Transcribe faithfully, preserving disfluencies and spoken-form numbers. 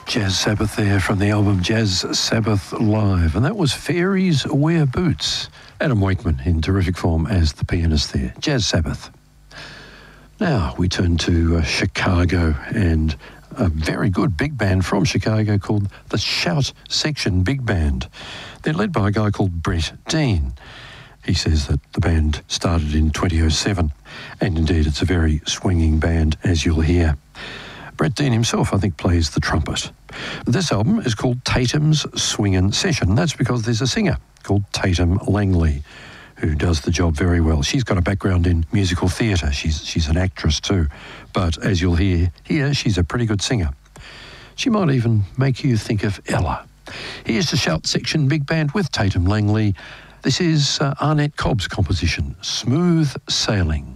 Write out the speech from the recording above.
Jazz Sabbath there from the album Jazz Sabbath Live. And that was Fairies Wear Boots. Adam Wakeman in terrific form as the pianist there. Jazz Sabbath. Now we turn to uh, Chicago and a very good big band from Chicago called the Shout Section Big Band. They're led by a guy called Brett Dean. He says that the band started in twenty oh seven, and indeed it's a very swinging band, as you'll hear. Brett Dean himself, I think, plays the trumpet. This album is called Tatum's Swingin' Session. That's because there's a singer called Tatum Langley who does the job very well. She's got a background in musical theatre. She's, she's an actress too. But as you'll hear here, she's a pretty good singer. She might even make you think of Ella. Here's the Shout Section Big Band with Tatum Langley. This is uh, Arnett Cobb's composition, Smooth Sailing.